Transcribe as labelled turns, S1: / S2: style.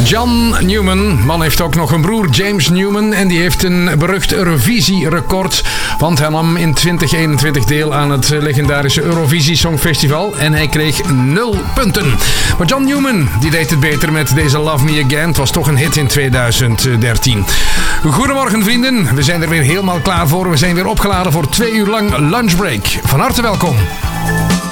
S1: John Newman, man heeft ook nog een broer, James Newman. En die heeft een berucht Eurovisie-record. Want hij nam in 2021 deel aan het legendarische Eurovisie Songfestival. En hij kreeg 0 punten. Maar John Newman, die deed het beter met deze Love Me Again. Het was toch een hit in 2013. Goedemorgen vrienden, we zijn er weer helemaal klaar voor. We zijn weer opgeladen voor 2 uur lang lunchbreak. Van harte welkom.